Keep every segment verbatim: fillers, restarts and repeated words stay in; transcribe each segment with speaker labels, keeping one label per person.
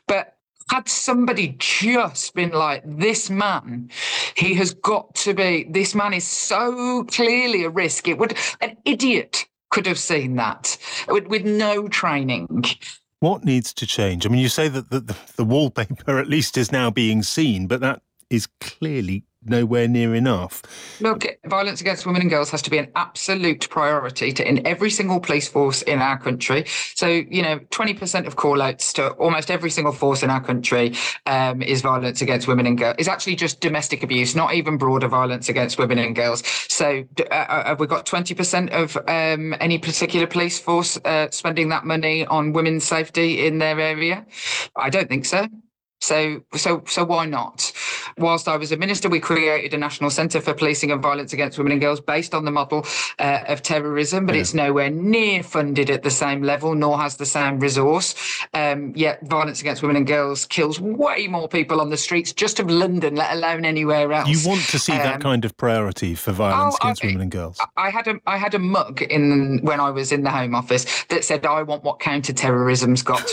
Speaker 1: But had somebody just been like, this man, he has got to be, this man is so clearly a risk. It would, an idiot could have seen that with, with no training.
Speaker 2: What needs to change? I mean, you say that the, the, the wallpaper at least is now being seen, but that is clearly nowhere near enough.
Speaker 1: Look, violence against women and girls has to be an absolute priority to in every single police force in our country. So, you know, twenty percent of call-outs to almost every single force in our country um, is violence against women and girls. It's actually just domestic abuse, not even broader violence against women and girls. So uh, have we got twenty percent of um, any particular police force uh, spending that money on women's safety in their area? I don't think so. So, so, so why not? Whilst I was a minister, we created a national centre for policing and violence against women and girls based on the model uh, of terrorism, but yeah. It's nowhere near funded at the same level, nor has the same resource. Um, yet violence against women and girls kills way more people on the streets just of London, let alone anywhere else.
Speaker 2: You want to see um, that kind of priority for violence oh, against I, women and girls?
Speaker 1: I had a I had a mug in when I was in the Home Office that said, "I want what counter-terrorism's got."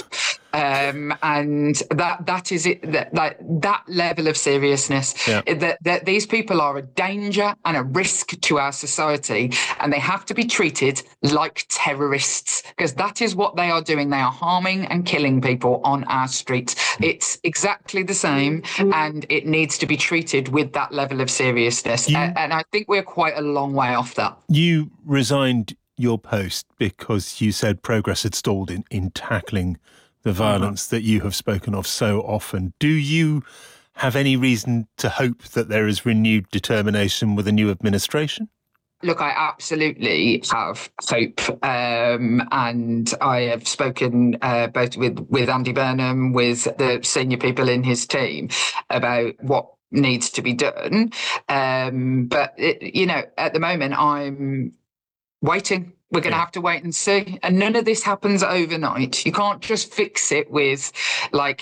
Speaker 1: Um, and that that is it. That that, that level of seriousness. Yeah. That, that these people are a danger and a risk to our society, and they have to be treated like terrorists, because that is what they are doing. They are harming and killing people on our streets. It's exactly the same, and it needs to be treated with that level of seriousness. You, and, and I think we're quite a long way off that.
Speaker 2: You resigned your post because you said progress had stalled in, in tackling the violence that you have spoken of so often. Do you have any reason to hope that there is renewed determination with a new administration?
Speaker 1: Look, I absolutely have hope, um, and I have spoken uh, both with, with Andy Burnham, with the senior people in his team about what needs to be done. Um, but, it, you know, at the moment, I'm waiting. We're going to yeah. have to wait and see. And none of this happens overnight. You can't just fix it with like